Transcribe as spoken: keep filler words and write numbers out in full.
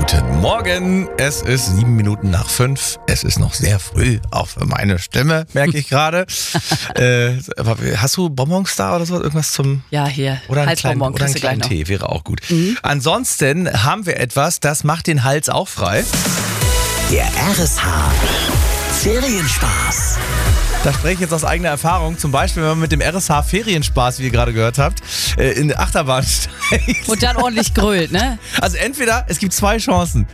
Guten Morgen, es ist sieben Minuten nach fünf. Es ist noch sehr früh, auch für meine Stimme, merke ich gerade. äh, hast du Bonbons da oder so? Irgendwas zum... Ja, hier, Oder einen kleinen, Halsbonbon oder einen kriegst du gleich kleinen noch. Tee, wäre auch gut. Mhm. Ansonsten haben wir etwas, das macht den Hals auch frei. Der R S H Ferienspaß. Da spreche ich jetzt aus eigener Erfahrung. Zum Beispiel, wenn man mit dem R S H Ferienspaß, wie ihr gerade gehört habt, in die Achterbahn steigt. Und dann ordentlich grölt, ne? Also entweder, es gibt zwei Chancen.